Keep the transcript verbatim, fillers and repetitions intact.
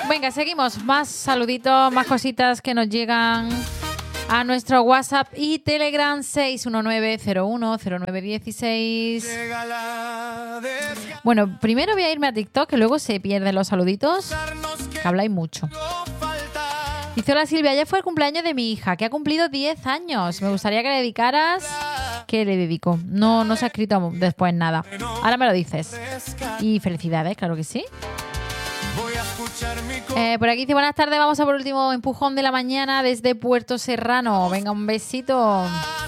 Venga, seguimos. Más saluditos, más cositas que nos llegan a nuestro WhatsApp y Telegram seis uno nueve cero uno cero nueve uno seis. Bueno, primero voy a irme a TikTok, que luego se pierden los saluditos, que habláis mucho. Dice: hola Silvia, ayer fue el cumpleaños de mi hija, que ha cumplido diez años. Me gustaría que le dedicaras... ¿Qué le dedico? No, no se ha escrito después nada. Ahora me lo dices. Y felicidades, claro que sí. Eh, por aquí dice: buenas tardes, vamos a por último empujón de la mañana desde Puerto Serrano. Venga, un besito.